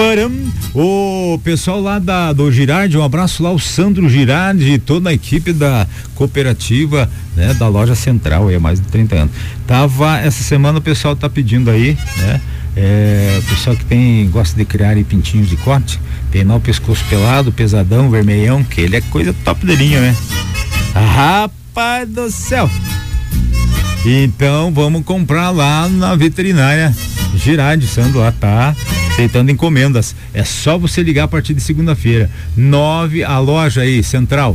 O pessoal lá do Girardi, um abraço lá, o Sandro Girardi e toda a equipe da cooperativa, né, da loja central, aí há mais de 30 anos. Essa semana o pessoal tá pedindo aí, né? O pessoal que gosta de criar aí pintinhos de corte, tem lá o pescoço pelado, pesadão, vermelhão, que ele é coisa top de linha, né? Rapaz do céu! Então vamos comprar lá na veterinária Girardi. Sandro lá tá aceitando encomendas. É só você ligar a partir de segunda-feira. A loja aí central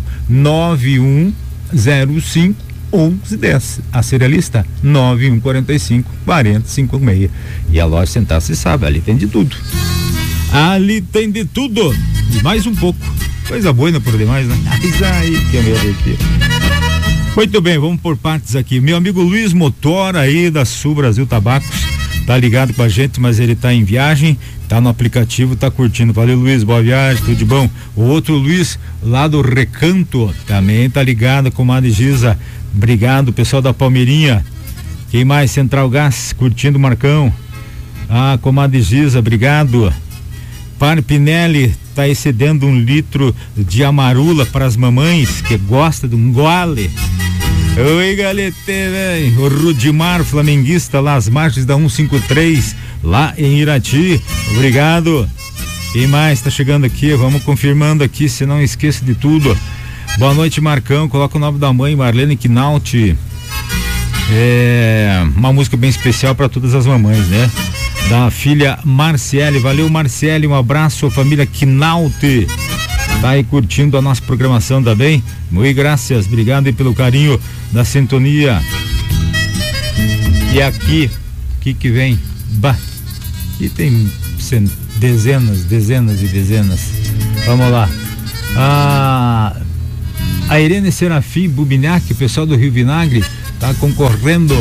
9105 1110. A serialista 9145 4056. E a loja central, você sabe, ali tem de tudo. Ali tem de tudo. E mais um pouco. Coisa boa, não por demais, né? Mas aí que é medo aqui. Muito bem, vamos por partes aqui. Meu amigo Luiz Motora aí da Sul Brasil Tabacos tá ligado com a gente, mas ele tá em viagem, tá no aplicativo, tá curtindo. Valeu, Luiz, boa viagem, tudo de bom. O outro Luiz lá do Recanto também tá ligado com a Comadre Giza. Obrigado, pessoal da Palmeirinha. Quem mais? Central Gás, curtindo o Marcão. Comadre Giza, obrigado. Parpinelli tá excedendo 1 litro de amarula para as mamães que gostam de um gole. Oi, galete, velho. O Rudimar, flamenguista, lá às margens da 153, lá em Irati. Obrigado. Quem mais tá chegando aqui? Vamos confirmando aqui, se não esqueça de tudo. Boa noite, Marcão. Coloca o nome da mãe, Marlene Quinaut. Uma música bem especial para todas as mamães, né? Da filha Marciele. Valeu, Marciele, um abraço, família Quinaut. Tá aí curtindo a nossa programação também. Muito graças, obrigado aí pelo carinho da sintonia. E aqui, o que vem? Aqui tem dezenas e dezenas. Vamos lá. A Irene Serafim Bubinac, o pessoal do Rio Vinagre, tá concorrendo.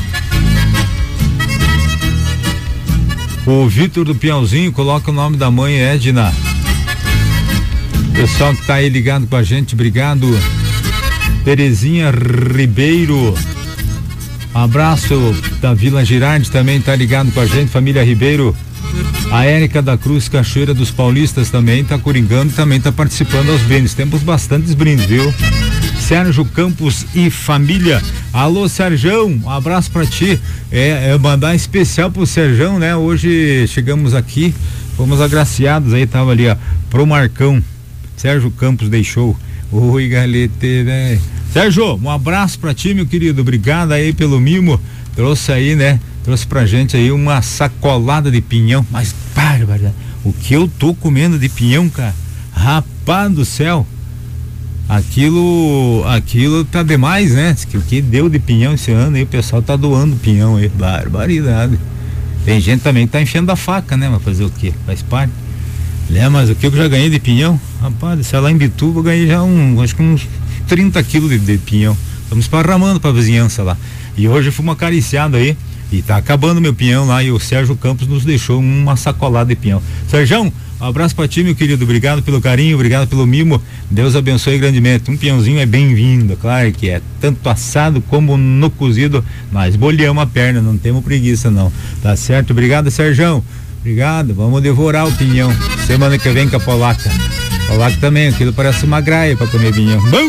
O Vitor do Piauzinho, coloca o nome da mãe, Edna. Pessoal que tá aí ligado com a gente, obrigado. Terezinha Ribeiro, abraço da Vila Girardi, também tá ligado com a gente, família Ribeiro. A Érica da Cruz Cachoeira dos Paulistas também tá coringando, também tá participando aos brindes. Temos bastantes brindes, viu? Sérgio Campos e família. Alô, Serjão, um abraço pra ti. Mandar especial pro Serjão, né? Hoje chegamos aqui, fomos agraciados aí, tava ali, ó, pro Marcão. Sérgio Campos deixou. Oi, galete, né? Sérgio, um abraço pra ti, meu querido. Obrigado aí pelo mimo. Trouxe aí, né? Trouxe pra gente aí uma sacolada de pinhão. Mas, bárbara, o que eu tô comendo de pinhão, cara? Rapaz do céu. Aquilo tá demais, né? O que deu de pinhão esse ano aí, o pessoal tá doando pinhão aí. Barbaridade. Tem gente também que tá enchendo a faca, né? Mas fazer o quê? Faz parte. Mas o que eu já ganhei de pinhão? Rapaz, sei lá, em Bituba eu ganhei já acho que uns 30 quilos de pinhão. Estamos esparramando pra vizinhança lá. E hoje fomos acariciados aí. E tá acabando meu pinhão lá. E o Sérgio Campos nos deixou uma sacolada de pinhão. Sérgio, um abraço pra ti, meu querido. Obrigado pelo carinho, obrigado pelo mimo. Deus abençoe grandemente. Um pinhãozinho é bem-vindo, claro que é. Tanto assado como no cozido. Nós bolhamos a perna, não temos preguiça não. Tá certo? Obrigado, Sérgio. Obrigado, vamos devorar o pinhão. Semana que vem com a Polaca. Polaca também, aquilo parece uma graia pra comer pinhão. Bom!